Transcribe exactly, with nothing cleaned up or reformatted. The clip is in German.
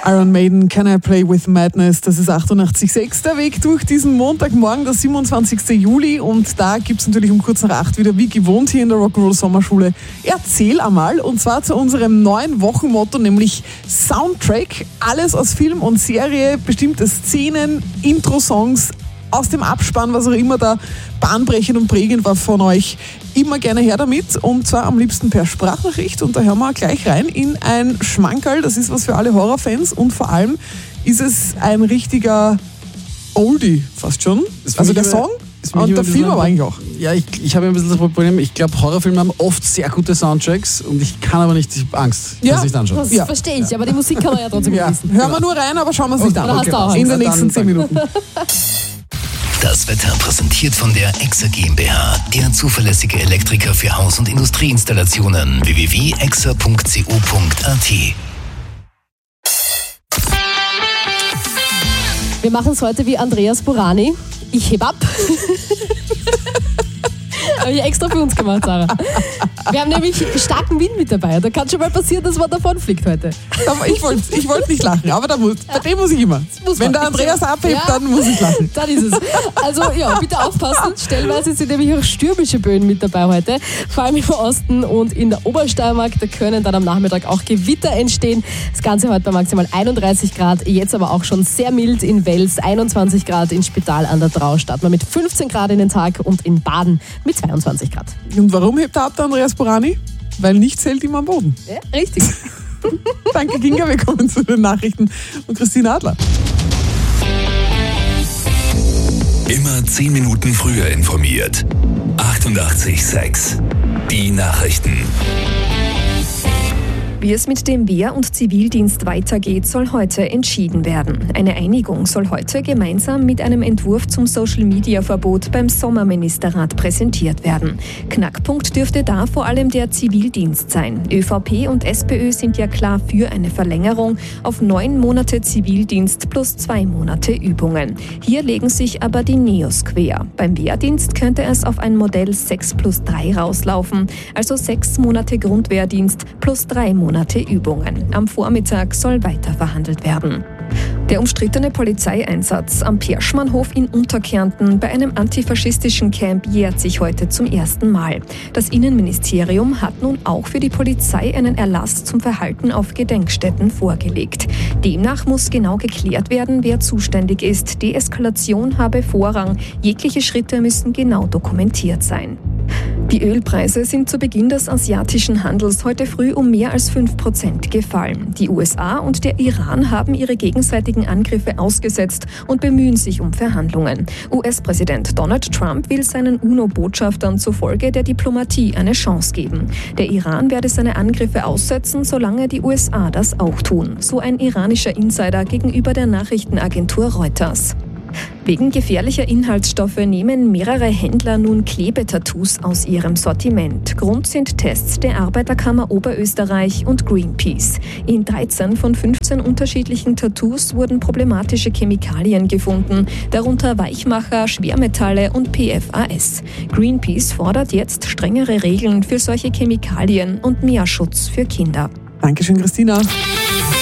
Iron Maiden, Can I Play With Madness? Das ist achtundachtzig Komma sechs der Weg durch diesen Montagmorgen, der siebenundzwanzigsten Juli. Und da gibt es natürlich um kurz nach acht wieder wie gewohnt hier in der Rock'n'Roll Sommerschule Erzähl einmal. Und zwar zu unserem neuen Wochenmotto, nämlich Soundtrack. Alles aus Film und Serie, bestimmte Szenen, Intro-Songs aus dem Abspann, was auch immer da bahnbrechend und prägend war von euch. Immer gerne her damit, und zwar am liebsten per Sprachnachricht. Und da hören wir gleich rein in ein Schmankerl. Das ist was für alle Horrorfans, und vor allem ist es ein richtiger Oldie fast schon. Also der Song und der Film aber eigentlich auch. Ja, ich, ich habe ein bisschen das Problem, ich glaube, Horrorfilme haben oft sehr gute Soundtracks und ich kann aber nicht, ich habe Angst, ja, dass ich dann schon. Das ja. verstehe ich, aber die Musik kann man ja trotzdem ja. wissen. Hören wir nur rein, aber schauen wir es nicht okay. an. Okay. Hast du In den Na, nächsten zehn Minuten. Das Wetter präsentiert von der Exa GmbH, der zuverlässige Elektriker für Haus- und Industrieinstallationen. w w w punkt exa punkt co punkt a t. Wir machen es heute wie Andreas Burani. Ich heb ab. Habe ich extra für uns gemacht, Sarah. Wir haben nämlich starken Wind mit dabei. Da kann schon mal passieren, dass man davon fliegt heute. Ich wollte ich wollt nicht lachen, aber da muss, bei dem muss ich immer. Muss Wenn man. der Andreas abhebt, Ja. dann muss ich lachen. Dann ist es. Also ja, bitte aufpassen. Stellenweise sind nämlich auch stürmische Böen mit dabei heute. Vor allem im Osten und in der Obersteiermark. Da können dann am Nachmittag auch Gewitter entstehen. Das Ganze heute bei maximal einunddreißig Grad. Jetzt aber auch schon sehr mild in Wels. einundzwanzig Grad in Spital an der Drau. Starten wir mit fünfzehn Grad in den Tag und in Baden mit zweiundzwanzig Grad. Und warum hebt er ab, der Andreas Burani? Weil nichts hält ihm am Boden. Ja, richtig. Danke, Kinga. Wir kommen zu den Nachrichten und Christine Adler. Immer zehn Minuten früher informiert. achtundachtzig Komma sechs. Die Nachrichten. Wie es mit dem Wehr- und Zivildienst weitergeht, soll heute entschieden werden. Eine Einigung soll heute gemeinsam mit einem Entwurf zum Social-Media-Verbot beim Sommerministerrat präsentiert werden. Knackpunkt dürfte da vor allem der Zivildienst sein. ÖVP und SPÖ sind ja klar für eine Verlängerung auf neun Monate Zivildienst plus zwei Monate Übungen. Hier legen sich aber die Neos quer. Beim Wehrdienst könnte es auf ein Modell sechs plus drei rauslaufen, also sechs Monate Grundwehrdienst plus drei Monate Übungen. Am Vormittag soll weiter verhandelt werden. Der umstrittene Polizeieinsatz am Perschmannhof in Unterkärnten bei einem antifaschistischen Camp jährt sich heute zum ersten Mal. Das Innenministerium hat nun auch für die Polizei einen Erlass zum Verhalten auf Gedenkstätten vorgelegt. Demnach muss genau geklärt werden, wer zuständig ist. Deeskalation habe Vorrang. Jegliche Schritte müssen genau dokumentiert sein. Die Ölpreise sind zu Beginn des asiatischen Handels heute früh um mehr als fünf Prozent gefallen. Die U S A und der Iran haben ihre gegenseitigen Angriffe ausgesetzt und bemühen sich um Verhandlungen. U S-Präsident Donald Trump will seinen UNO-Botschaftern zufolge der Diplomatie eine Chance geben. Der Iran werde seine Angriffe aussetzen, solange die U S A das auch tun, so ein iranischer Insider gegenüber der Nachrichtenagentur Reuters. Wegen gefährlicher Inhaltsstoffe nehmen mehrere Händler nun Klebetattoos aus ihrem Sortiment. Grund sind Tests der Arbeiterkammer Oberösterreich und Greenpeace. In dreizehn von fünfzehn unterschiedlichen Tattoos wurden problematische Chemikalien gefunden, darunter Weichmacher, Schwermetalle und P F A S. Greenpeace fordert jetzt strengere Regeln für solche Chemikalien und mehr Schutz für Kinder. Dankeschön, Christina.